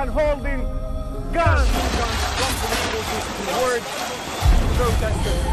began holding guns against Trump and words to protesters.